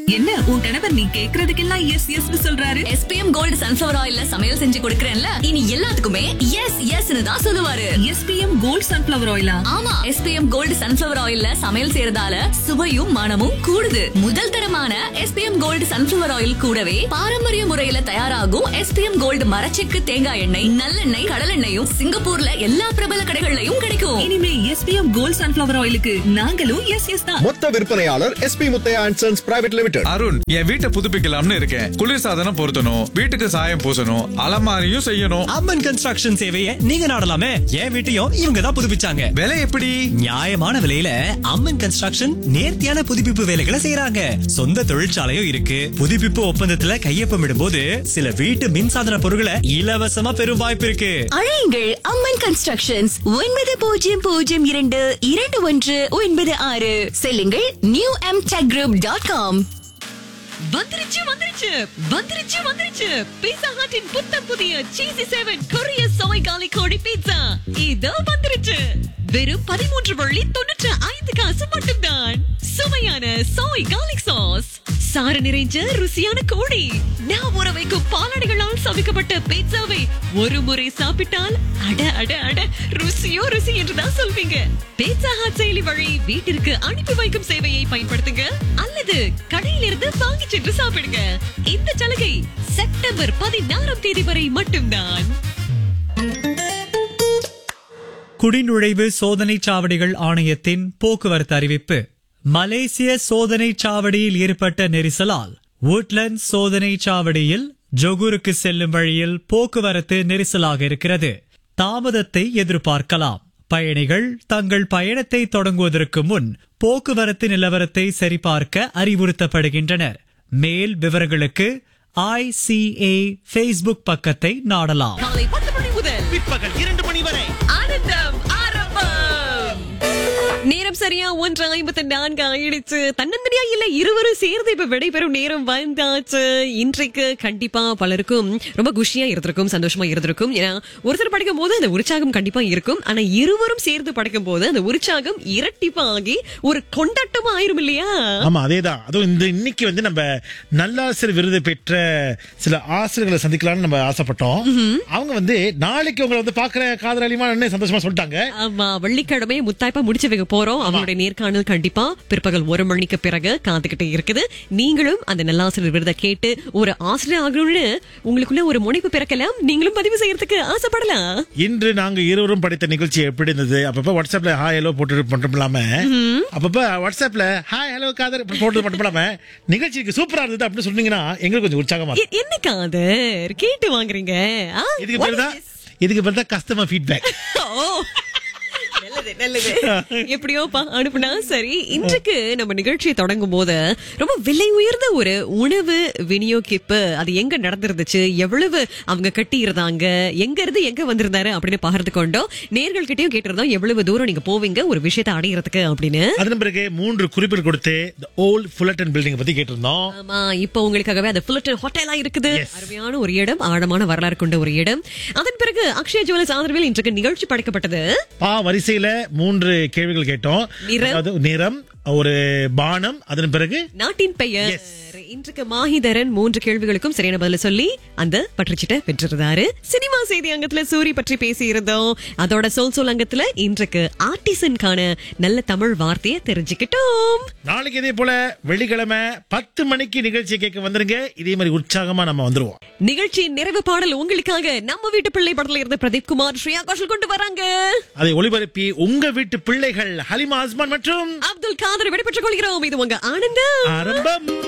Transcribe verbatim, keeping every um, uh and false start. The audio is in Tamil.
என்ன உன் கணவர் நீ கேக்குறதுக்கெல்லாம் எஸ் எஸ் சொல்றாரு? எஸ்பிஎம் கோல்டு சன்ஃபிளவர் ஆயில்ல சமையல் செஞ்சு கொடுக்கறேன்ல, இனி எல்லாத்துக்குமே எஸ் எஸ்னு தான் சொல்லுவாரு. SPM gold sunflower ஆயிலா? ஆமா, எஸ்பிஎம் கோல்டு சன்ஃபிளவர் ஆயில்ல சமையல் செய்யறதால சுவையும் மனமும் கூடுது. முதல் தரமான எஸ்பிஎம் கோல்டு சன்ஃபிளவர் ஆயில் கூடவே பாரம்பரிய முறையில தயாராகும் எஸ்பிஎம் கோல்டு மரச்செக்கு தேங்காய் எண்ணெய், நல்லெண்ணெய், கடலெண்ணெயும் சிங்கப்பூர்ல எல்லா பிரபல கடைகள்லயும் கிடைக்கும். இனிமே எஸ்பிஎம் கோல்டு சன்ஃபிளவர் ஆயிலுக்கு நாங்களும் எஸ் எஸ் தான். மொத்த விற்பனையாளர் SP Muthiah and sons private limited. Arun, என் வீட்டை புதுப்பிக்கலாம்னு இருக்கேன். குளிர்சாதனம் பொருத்தணும், வீட்டுக்கு சாயம் பூசணும், அலமாரியும் செய்யணும். அம்மன் கன்ஸ்ட்ரக்ஷன் சேவையை நீங்க நாடலாமே. என் வீட்டையும் இவங்க தான் புதுப்பிச்சாங்க. விலை எப்படி? நியாயமான விலையில அம்மன் கன்ஸ்ட்ரக்ஷன் நேர்த்தியான புதுப்பிப்பு வேலைகளை செய்யறாங்க. சொந்த தொழிற்சாலையும் இருக்கு. புதுப்பிப்பு ஒப்பந்தத்துல கையொப்பமிடும்போது சில வீட்டு மின்சாதன பொருட்களை இலவசமா பெறும் வாய்ப்பு இருக்கு. அழையுங்கள் அம்மன் கன்ஸ்ட்ரக்ஷன்ஸ் ஒன்பது பூஜ்ஜியம் பூஜ்ஜியம் இரண்டு இரண்டு ஒன்று ஒன்பது ஆறு. செல்லுங்கள் new M tech group dot com. வந்துருச்சு வந்துருச்சு வந்துருச்சு வந்துருச்சு பீட்சா ஹட்டின் புத்தம் புதிய சீசி செவன் கொரிய சோய் காலி கோழி பீட்சா இதோ வந்துருச்சு. வெறும் பதிமூன்று வள்ளி தொண்ணூற்று ஐந்து காசு மட்டும்தான். சுவையான சோய் கார்லிக் சாஸ், சாறு நிறைஞ்ச ருசியான கோழி, நான் ஊற வைக்கும் பாலாடைகளால் சமைக்கப்பட்ட பீட்சாவை ஒரு முறை சாப்பிட்டால் அட அட அட ருசியோ ருசி என்றுதான் சொல்வீங்க. பீட்சா ஹட் செயலி வழி வீட்டிற்கு அனுப்பி வைக்கும் சேவையை பயன்படுத்துங்க அல்லது கடையிலிருந்து வாங்கி சென்று சாப்பிடுங்க. இந்த சலுகை செப்டம்பர் பதினாறாம் தேதி வரை மட்டும்தான். குடிநுழைவு சோதனை சாவடிகள் ஆணையத்தின் போக்குவரத்து அறிவிப்பு. மலேசிய சோதனை சாவடியில் ஏற்பட்ட நெரிசலால் வுட்லண்ட் சோதனை சாவடியில் ஜொகூருக்கு செல்லும் வழியில் போக்குவரத்து நெரிசலாக இருக்கிறது. தாமதத்தை எதிர்பார்க்கலாம். பயணிகள் தங்கள் பயணத்தை தொடங்குவதற்கு முன் போக்குவரத்து நிலவரத்தை சரிபார்க்க அறிவுறுத்தப்படுகின்றனர். மேல் விவரங்களுக்கு ஐசிஏ ஃபேஸ்புக் பக்கத்தை நாடலாம். காலை பத்து மணி முதல் பிற்பகல் இரண்டு மணி வரை ஆனந்தம் ஆரம்பம். நேரம் சரியா ஒன்று ஐம்பத்தி நான்கு ஆயிடுச்சு. தன்னந்தனியா இல்ல, இருவரும் சேர்ந்து இப்ப விடைபெறும் நேரம் வந்தாச்சு. இன்றைக்கு கண்டிப்பா பலருக்கும் ரொம்ப குஷியா இருந்திருக்கும், சந்தோஷமா இருந்திருக்கும். ஏன்னா ஒருத்தர் படிக்கும் போது அந்த உற்சாகம் கண்டிப்பா இருக்கும். ஆனா இருவரும் சேர்ந்து படிக்கும் போது அந்த உற்சாகம் இரட்டிப்பாகி ஒரு கொண்டாட்டமா ஆயிரும் இல்லையா? ஆமா, அதேதான். அதுவும் இந்த இன்னைக்கு வந்து நம்ம நல்லாசிரியர் விருது பெற்ற சில ஆசிரியர்களை சந்திக்கலாம்னு நம்ம ஆசைப்பட்டோம். அவங்க வந்து நாளைக்கு உங்களை வந்து பாக்குற காதலிமா சந்தோஷமா சொல்லிட்டாங்க. ஆமா, வெள்ளிக்கிழமை முத்தாய்ப்பா முடிச்சு வைக்க போறோம். அவங்களுடைய நேர்காணல் கண்டிப்பா பிற்பகல் ஒரு மணிக்கு பிறகு காத்துக்கிட்டே இருக்குது. நீங்களும் அந்த நல்லாசிரியர் விருதை கேட்டு ஒரு ஆசிரியர் ஆகணும்னு உங்களுக்குள்ள ஒரு முனைப்பு பிறக்கலாம். நீங்களும் பதிவு செய்யறதுக்கு ஆசைப்படலாம். இன்று நாங்க இருவரும் படித்த நிகழ்ச்சி எப்படி இருந்தது? அப்பப்ப வாட்ஸ்அப்ல ஹாய் ஹலோ போட்டு மட்டும் இல்லாம அப்பப்ப வாட்ஸ்அப்ல ஹாய் ஹலோ காதர் போட்டு மட்டும் இல்லாம நிகழ்ச்சிக்கு சூப்பரா இருந்தது அப்படின்னு சொன்னீங்கன்னா எங்களுக்கு கொஞ்சம் உற்சாகமா இருக்கும். என்ன காதர் கேட்டு வாங்குறீங்க? இதுக்கு பேர் தான் இதுக்கு பேர் தான் கஸ்டமர் ஃபீட்பேக். நல்லது நல்லது. எப்படியோப்பா அனுப்புனா சரி. இன்றைக்கு நம்ம நிகழ்ச்சியை தொடங்கும் போது ரொம்ப விலை உயர்ந்த ஒரு உணவு விநியோகிப்பு அது எங்க நடந்திருந்துச்சு, எவ்வளவு அவங்க கட்டி இருந்தாங்க, எங்க இருந்து எங்க வந்திருந்தாரு அப்படின்னு பகிர்ந்து கொண்டோம். நேர்கள் கிட்டயும் கேட்டிருந்தோம் எவ்வளவு தூரம் நீங்க போவீங்க ஒரு விஷயத்தை அடையிறதுக்கு அப்படின்னு. அதன் பிறகு மூன்று குறிப்பில் கொடுத்து ஓல்ட் ஃபுல்லட்டன் பில்டிங் பத்தி கேட்டிருந்தோம். ஆமா, இப்ப உங்களுக்காகவே அந்த ஃபுல்லட்டன் ஹோட்டலா இருக்குது. அருமையான ஒரு இடம், ஆழமான வரலாறு கொண்ட ஒரு இடம். அதன் பிறகு அக்ஷய ஜுவல்ஸ் ஆதரவில் இன்றைக்கு நிகழ்ச்சி படைக்கப்பட்டது. பா வரிசையில மூன்று கேள்விகள் கேட்டோம். அதாவது நிறம், ஒரு பானம், அதன் பிறகு நாட்டின் பெயர். இன்றைக்கு மாஹிதரன் மூன்று கேள்விகளுக்கும் சரியான பதில சொல்லி அந்த பற்றுச்சிட்ட பெற்றிருந்தாரு. சினிமா செய்தி அங்கத்துல சூரி பற்றி பேசி இருந்தோம். அதோட சொல் சொல் அங்கத்துல இன்றைக்கு ஆர்டிசன்கான நல்ல தமிழ் வார்த்தையை தெரிஞ்சுக்கிட்டோம். நாளைக்கு இதே போல வெள்ளிக்கிழமை பத்து மணிக்கு நிகழ்ச்சியை கேட்க வந்துருங்க. இதே மாதிரி உற்சாகமா நம்ம வந்துருவோம். நிகழ்ச்சியின் நிறைவு பாடல் உங்களுக்காக நம்ம வீட்டு பிள்ளை படத்துல இருந்து பிரதீப் குமார், ஸ்ரேயா கோஷல் கொண்டு வராங்க. அதை ஒளிபரப்பி உங்க வீட்டு பிள்ளைகள் ஹலிமா அஸ்மான் மற்றும் அப்துல் காதர் விடைபெற்றுக் கொள்கிறோம். இது உங்க ஆனந்தம் ஆரம்பம்.